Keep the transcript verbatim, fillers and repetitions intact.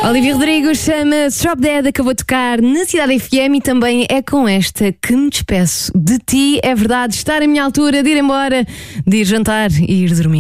Olivia Rodrigo chama Drop Dead, acabou de tocar na Cidade F M e também é com esta que me despeço de ti. É verdade, estar à minha altura de ir embora, de ir jantar e ir dormir.